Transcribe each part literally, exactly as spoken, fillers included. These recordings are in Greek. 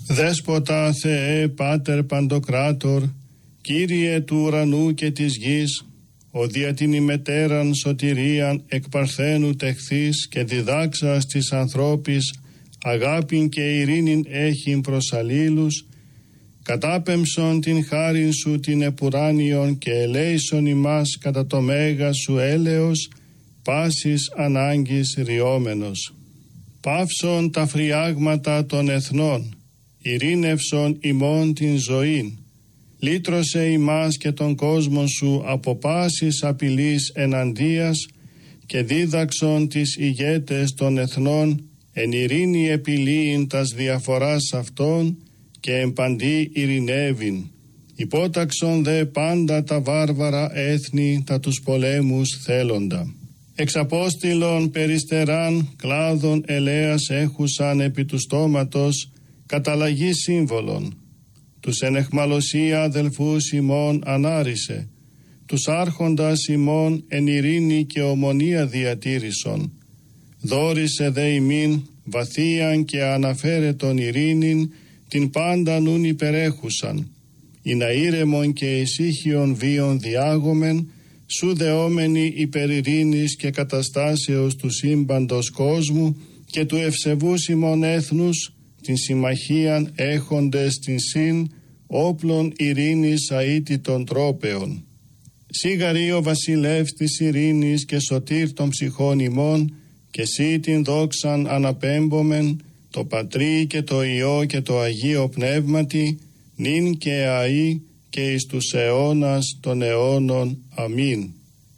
Δέσποτα Θεέ Πάτερ Παντοκράτορ, Κύριε του ουρανού και της γης, ο δια την ημετέραν σωτηρίαν εκ παρθένου τεχθείς και διδάξας της ανθρώπης αγάπην και ειρήνην έχειν προς αλλήλους, κατάπεμψον την χάριν σου την επουράνιον και ελέησον ημάς κατά το μέγα σου έλεος, πάσης ανάγκης ριόμενος. Πάυσον τα φριάγματα των εθνών, ειρήνευσον ημών την ζωήν, λύτρωσε ημάς και τον κόσμο σου από πάσης απειλής εναντίας και δίδαξον τις ηγέτες των εθνών εν ειρήνη επιλύειν τας διαφοράς αυτών και εν παντή ειρηνεύειν. Υπόταξον δε πάντα τα βάρβαρα έθνη τα τους πολέμους θέλοντα. Εξαπόστηλον περιστεράν κλάδων ελέας έχουσαν επί του στόματος καταλλαγή σύμβολων. Τους εν αιχμαλωσία αδελφούς ημών ανάρισε, τους άρχοντας ημών εν ειρήνη και ομονία διατήρησον. Δόρισε δε ημίν βαθίαν και αναφέρετον ειρήνην, την πάντα νουν υπερέχουσαν. Ινα ήρεμον και ησύχιον βίον διάγομεν, σου δεόμενοι υπερ ειρήνης και καταστάσεως του σύμπαντος κόσμου και του ευσεβούς ημών έθνους, την συμμαχίαν έχοντες την συν όπλων ειρήνης αίτητων τρόπεων. Σίγαρη ο βασιλεύς της ειρήνης και σωτήρ των ψυχών ημών, και σύ την δόξαν αναπέμπομεν, το Πατρί και το Υιό και το Αγίο Πνεύματι, νυν και αεί και εις τους αιώνας των αιώνων. Αμήν.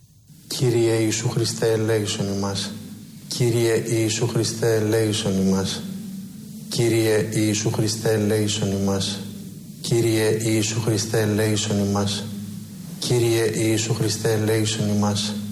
Κύριε Ιησού Χριστέ, ελέησον ημάς. Κύριε Ιησού Χριστέ, ελέησον ημάς. Κύριε Ιησού Χριστέ, ελέησον ημάς. Κύριε Ιησού Χριστέ, ελέησον ημάς. Κύριε Ιησού Χριστέ, ελέησον ημάς.